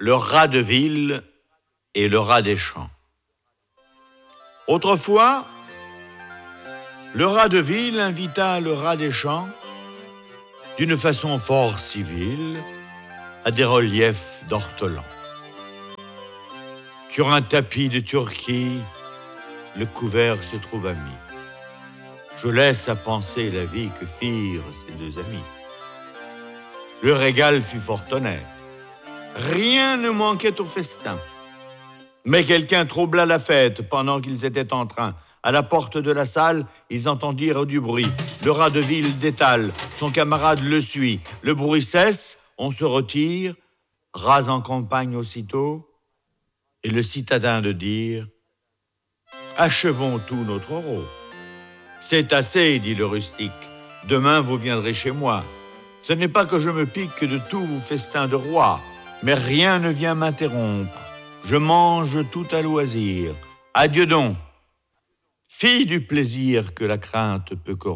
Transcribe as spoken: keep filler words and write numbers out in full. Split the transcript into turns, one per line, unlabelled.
le rat de ville et le rat des champs. Autrefois, le rat de ville invita le rat des champs, d'une façon fort civile, à des reliefs d'ortolans. Sur un tapis de Turquie, le couvert se trouva mis. Je laisse à penser la vie que firent ces deux amis. Le régal fut fort honnête. Rien ne manquait au festin. Mais quelqu'un troubla la fête pendant qu'ils étaient en train. À la porte de la salle, ils entendirent du bruit. Le rat de ville détale, son camarade le suit. Le bruit cesse, on se retire, rase en campagne aussitôt, et le citadin de dire « Achevons tout notre rôle. »« C'est assez, dit le rustique, demain vous viendrez chez moi. Ce n'est pas que je me pique de tous vos festins de roi, mais rien ne vient m'interrompre. Je mange tout à loisir. Adieu donc. Fille du plaisir que la crainte peut corrompre. »